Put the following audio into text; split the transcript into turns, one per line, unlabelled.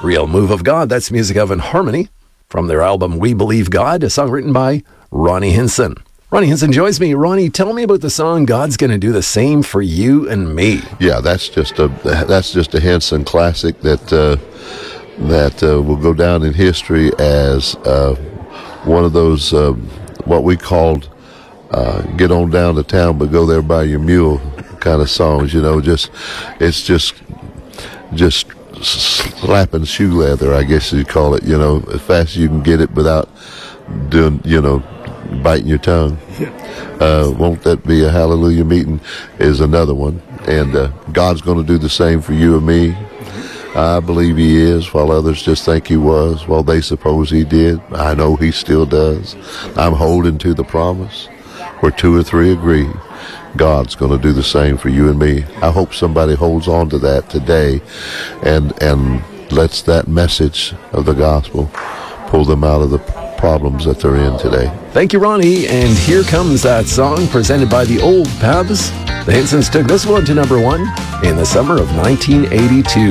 Real Move of God, that's music of In Harmony from their album We Believe God, a song written by Ronnie Hinson. Ronnie Hinson joins me. Ronnie, tell me about the song God's Gonna Do the Same for You and Me.
Yeah, that's just a Hinson classic that will go down in history as one of those what we called get on down to town but go there by your mule kind of songs. It's just slapping shoe leather, I guess you'd call it, as fast as you can get it without doing, biting your tongue. Won't That Be a Hallelujah Meeting is another one. And God's going to do the same for you and me. I believe he is, while others just think he was, while they suppose he did. I know he still does. I'm holding to the promise. Where two or three agree, God's going to do the same for you and me. I hope somebody holds on to that today and lets that message of the gospel pull them out of the problems that they're in today.
Thank you, Ronnie. And here comes that song presented by the Old Pabs. The Hinsons took this one to number 1 in the summer of 1982.